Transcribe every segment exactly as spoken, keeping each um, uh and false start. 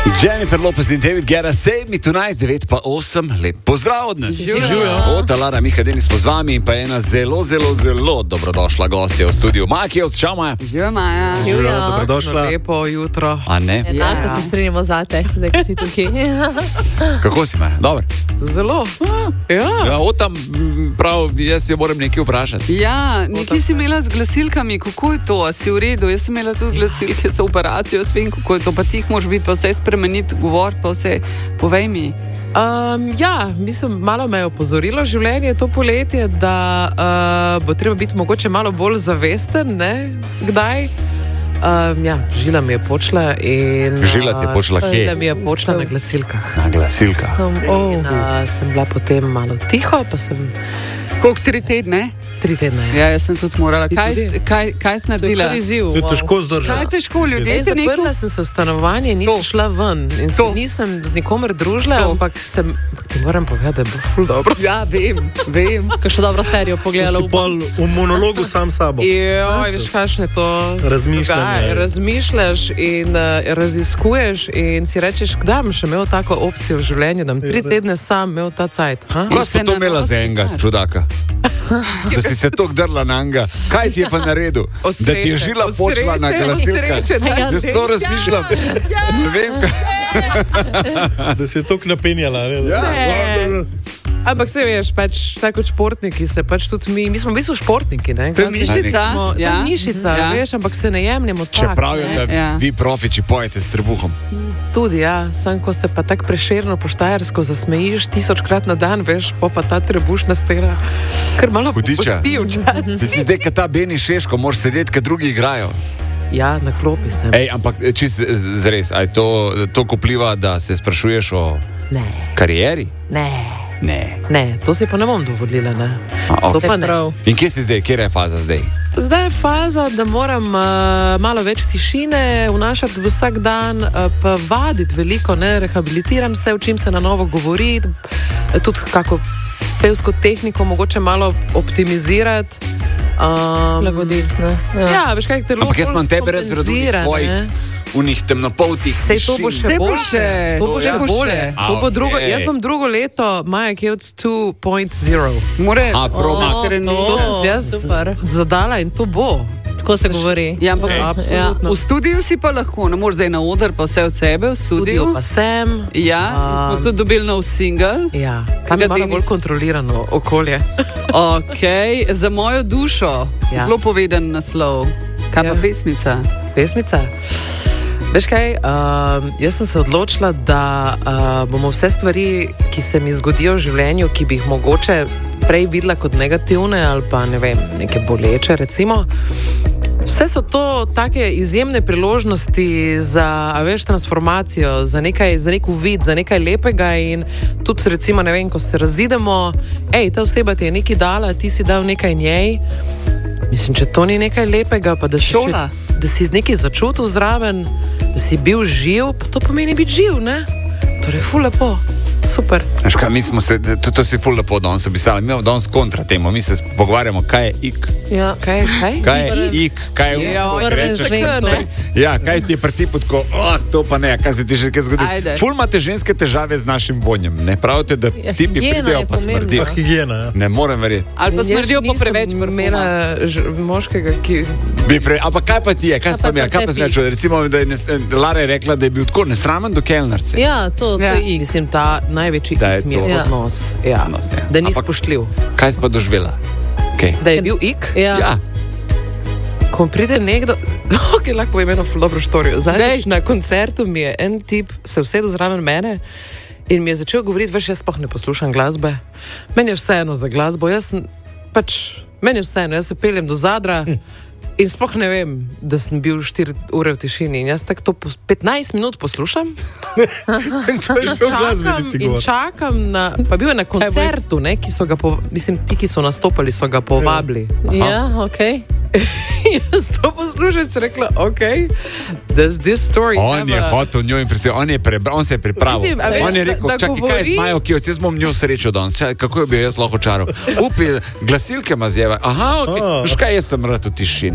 Jennifer Lopez in David Guetta, Save Me Tonight, devet pa osem, lep pozdrav od nas. Živijo. Ota Lara Miha, Denis po z vami in pa ena zelo, zelo, zelo dobrodošla gostja v studiu. Maja Kijevc, čau Maja. Živijo Maja. Živijo, dobrodošla. Lepo jutro. A ne? Enako se strinjamo zate, zdaj ko si tukaj. Kako si Maja? Dobar. Zelo. Ja. Ja, Ota, prav, jaz jo moram nekaj vprašati. Ja, nekaj si imela z glasilkami, kako je to? A si v redu? Jaz sem imela tudi glasilke za operacijo, svem, kako je to, pa tih moraš biti, pa vse spremeniti, govor, pa vse, povej mi. Um, ja, mislim, malo me je opozorilo življenje to poletje, da uh, bo treba biti mogoče malo bolj zavesten, ne, kdaj. Um, ja, žila mi je počela in... Žila ti je počela kje? Žila mi je počela na glasilkah. Na glasilkah. Um, oh. In uh, sem bila potem malo tiho, pa sem... Koliko si tri tedne? Tri tedne. Ja, jaz sem tudi morala. Kaj, kaj, kaj si naredila? To je izziv. To je težko zdržati. Kaj je težko, ljudje? Zaprla sem se v stanovanje, nisem to. šla ven in se nisem z nikomer družila, to. ampak sem, ti moram povedati, da je bilo ful dobro. Ja, vem, vem. Kakšno dobro serijo pogledala. Si pa v monologu sam sabo. Joj, veš, kakšne to... Razmišljanje. Razmišljaš in uh, raziskuješ in si rečeš, kdaj bom še imel tako opcijo v življenju, da bom tri tedne sam imel ta cajt. Kaj si to imela za enega čudaka? Da si se tako drla na njega. Kaj ti je pa naredil? Da ti je žila počela na glasilkah? Da si to razmišljam. Ne vem, kaj. Da si je tako napenjala. Ne. Ampak se veš, pač tako kot športniki se pač tudi mi, mi smo v bistvu športniki, ne? To je mišica. To je mišica, ja. Veš, ampak se ne jemljemo tako. Če pravijo, da ja. vi profiči pojete s trebuhom. Tudi, ja. Sam, ko se pa tako Prešerno po štajersko zasmejiš tisočkrat na dan, veš, pa pa ta trebušna stena kar malo Hudiča. Popusti včasih. Si si zdaj, kad ta Beni Šeško, moraš sedeti, kad drugi igrajo. Ja, na klopi sem. Ej, ampak čist zres, a je to, to vpliva, da se sprašuješ o ne. karieri? Ne. Ne. Ne, to si pa ne bom dovolila, ne. A, okay. To pa ne. In kje si zdaj, kje je faza zdaj? Zdaj je faza, da moram uh, malo več tišine vnašati vsak dan, uh, pa vaditi veliko, ne, rehabilitiram se, učim se na novo govoriti, tudi kako pevsko tehniko mogoče malo optimizirati. Um, Lagoditi, ne. Ja, ja veš kaj, telo ampak jaz imam tebe red zradunih tvojih, unih temnopoltih. Sej to bo še boljše. To bo še bolje. To bo drugo, okay. Jaz bom drugo leto Maja Kijevc dva nula. More, A, pro oh, to sem jaz super. zadala in to bo. Tako se govori. Ja, ampak ja. V studiu si pa lahko, ne moreš zdaj na oder, pa vse od sebe v studiu. Pa sem. Ja, um, smo tudi dobili nov single. Ja, tam je malo bolj kontrolirano okolje. Ok, za mojo dušo. Ja. Zelo poveden naslov. Kaj pa ja. pesmica? Pesmica? Veš kaj, uh, jaz sem se odločila, da uh, bomo vse stvari, ki se mi zgodijo v življenju, ki bi jih mogoče prej videla kot negativne ali pa ne vem, neke boleče recimo, vse so to take izjemne priložnosti za, a veš, transformacijo, za nekaj, za nek uvid, za nekaj lepega in tudi recimo, ne vem, ko se razidemo, ej, ta oseba ti je nekaj dala, ti si dal nekaj njej, mislim, če to ni nekaj lepega, pa da si, še, da si nekaj začutil zraven, da si bil živ, pa to pomeni biti živ, ne? Torej, ful lepo. Super. Veš kaj, mi smo se, to, to si ful lepo danes opisali, mi imamo danes kontra temu, mi se pogovarjamo, kaj je ik. Ja, kaj je, kaj? Kaj je ik, kaj je ja, uk, rečeš. Ne. Ja, kaj ti je prtipu tako, oh, to pa ne, kaj se ti že kaj zgodi. Ajde. Ful imate ženske težave z našim vonjem, ne pravite, da ja, ti bi pridejo pa smrdijo. Pa higiena, ja. Ne morem verjeti. Ali pa smrdijo pa preveč parfuma. Moškega, ki... Bi pre... Ampak kaj pa ti je, kaj, kaj pa mi je, kaj pa smečo, recimo, da je nes... Lara je rekla, da je bil tako nesramen do kelnarce. Ja, to, to ja. je ik. Mislim, ta največji ik mi je ja. odnos, ja. odnos ja. Da ni ampak, spoštljiv. Kaj si pa doživela? Okay. Da je bil ik? Ja. Ja. Ko pride nekdo, ok, lahko povem eno dobro štorijo. Zadnjič na koncertu mi je en tip se usedel zraven mene in mi je začel govoriti, veš, jaz sploh ne poslušam glasbe. Meni je vseeno za glasbo, jaz sem, pač, meni je vseeno, jaz se peljem do Zadra in sploh ne vem, da sem bil štiri ure v tišini in jaz tako to petnajst minut poslušam. In čakam, in čakam na, pa bil je na koncertu, ne, ki so ga, po, mislim, ti, ki so nastopali, so ga povabili. Ja, ok. Jaz to poslušam, sem rekla, ok, does this story on have je a... hotel njo impresivno, on, on se je pripravil. Mislim, veš, on je rekel, da, da čakaj, govori... kaj je z Majo Kijevc, jaz bom njo srečo danes, kako bi jaz lahko čaral. Upi, glasilke ma zjeva, aha, ok, oh. Veš kaj, jaz sem rad v tišini.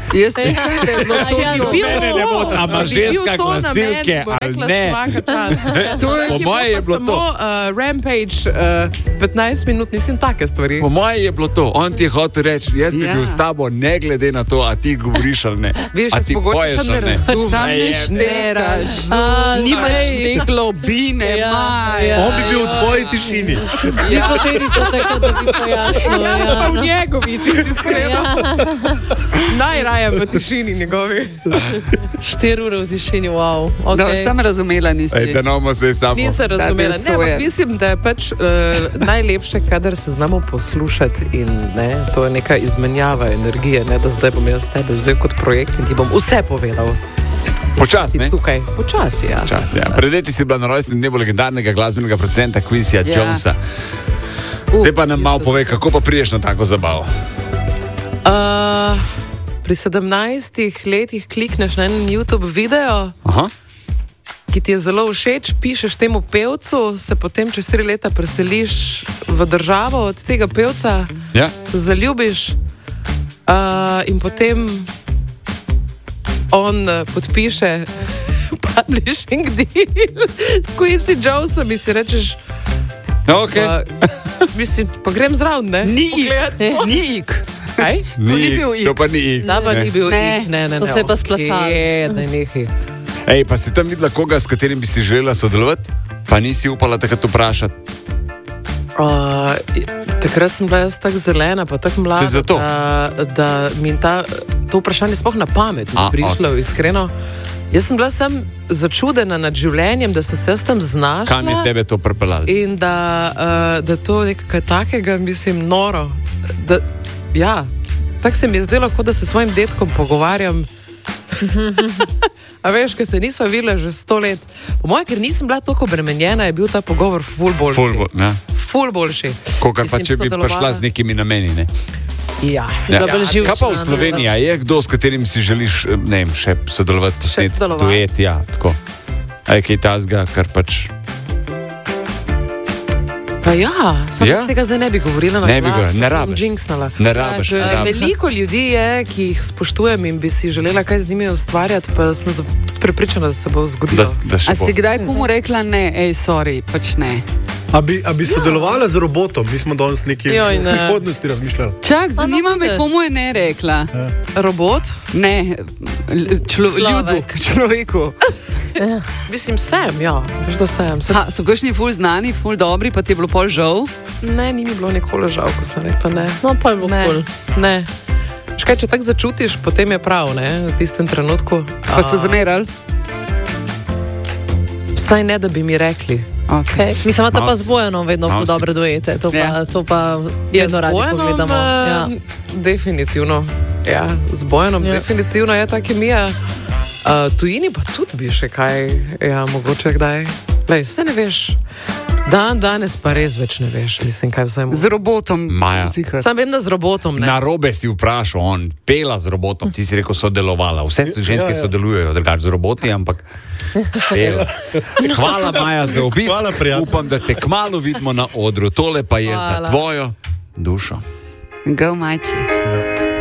Jaz mislim, da je bilo to Ja, to. bil Mene ne bo, a ima ženska glasilke ali ne. Po moje je bilo to. Uh, Rampage, uh, petnajst minut, mislim, take stvari. Po moje je bilo to. On ti je hotel reči, jaz bi Ja. bil s tabo, ne glede na to, a ti govoriš ali ne. Veš, A jaz ti mogoče poješ sam ne ali ne. razumem. Sam ne Ne štekaš. razumem. Nimaš te globine, Ja, Maja. ja. On bi bil v tvoji tišini. Hipotetika, tako da bi pojasnil. Ja, pa v njegovi, če si iskrena. Ja. Najraje v tišini njegovi. Štiri ure v tišini, wow. No, Okay. sem razumela, nisi. Ej, da nomo se je samo. Nisem razumela. Ne, ampak mislim, da je pač uh, najlepše, kadar se znamo poslušati in ne, to je neka izmenjava energije, ne, da zdaj bom jaz tebe vzel kot projekt in ti bom vse povedal. Počas, Si ne? tukaj, počasi, ja. Čas, ja. Pred leti si bila na rojstnem dnevu legendarnega glasbenega producenta Quincyja Ja. Jonesa. Uh, Te pa nam malo povej, kako pa priješ na tako zabavo. Uh, pri sedemnajstih letih klikneš na en YouTube video, Aha. ki ti je zelo všeč, pišeš temu pevcu, se potem čez tri leta preseliš v državo od tega pevca, Ja. se zaljubiš uh, in potem on uh, podpiše publishing deal s Quincy Jonesom in si rečeš, Okay. pa, mislim, pa grem zraven, ne? Ni Pogledat ik, smo. ni ik. Kaj? Ni, ni bil ik. to pa ni ik. Da, pa Ne. ni bil Ne. ik, ne, ne, To ne. se je pa okej, splačalo. Ne, nehi. Ej, pa si tam videla koga, s katerim bi si želela sodelovati? Pa nisi upala takrat vprašati. Uh, takrat sem bila jaz tako zelena, pa tako mlada, Saj zato. da, da mi ta, to vprašanje sploh na pamet ni A, prišlo, okay. Iskreno. Jaz sem bila sam začudena nad življenjem, da sem se jaz tam znašla. Kam je tebe to pripeljalo? In da, uh, da to nekaj takega, mislim, noro. Da, ja, tako se mi je zdelo, kot da se s svojim dedkom pogovarjam. A veš, ker se nisva videla že sto let. Po mojem, ker nisem bila tako obremenjena, je bil ta pogovor ful boljši. Ful, bo- ne? Ful boljši. Kokar pa, Mislim, če bi sodelovala- prišla z nekimi nameni, ne? Ja. Ja. Bila bolj živčna, Kaj pa v ne? Sloveniji? A je kdo, s katerim si želiš, eh, ne vem, še sodelovati, posneti sodelovati. duet, ja, tako. A je kaj tazga, kar pač Pa ja, samo Ja? ja? tega zdaj ne bi govorila na Ne bi glas, govorila, ne bom rabiš. jinxnala. ne rabiš, ne Eh, rabiš. Veliko ljudi je, ki jih spoštujem in bi si želela kaj z njimi ustvarjati, pa sem za- tudi prepričana, da se bo zgodilo. Da, da še A bo. si kdaj komu rekla ne, ej, sorry, pač ne. A bi, a bi sodelovala z robotom? Mi smo danes neki Joj, v ne. prihodnosti razmišljali. Čak, zanima no, me, vidiš. komu je ne rekla. Robot? Ne, člo, ljudu, Človek. človeku. Mislim, sem, ja, veš, da sem. sem. Ha, so kakšni ful znani, ful dobri, pa ti je bilo pol žal. Ne, ni mi bilo nikoli žal, ko sem rekla ne. No, pa je bilo Ne, kul. ne. Škaj, če tako začutiš, potem je prav, ne, v tistem trenutku. Pa so A, zamerali. Vsaj ne, da bi mi rekli. Okay. Mislim, da pa Malo z si- Bojanom vedno malo si- dobre dojete. To pa, Ja. to pa Ja, vedno z radi Bojanom, pogledamo. eh, Ja. Definitivno. Ja, z Bojanom Ja. ja. definitivno je ta kemija. Uh, tujini pa tudi bi še kaj, ja, mogoče kdaj. Lej, vse ne veš. Dan danes pa res več ne veš, mislim, kaj vse mu. Z robotom. Maja. Zihar. Sam vem, da z robotom ne. Na robe si vprašal, on pela z robotom, ti si rekel sodelovala. Vse ženske Ja, ja. sodelujejo, drugače z roboti, ampak pela. Hvala, Maja, za obisk. Hvala, prijatelj. Upam, da te kmalu vidimo na odru. Tole pa je Hvala. za tvojo dušo. Go, mači.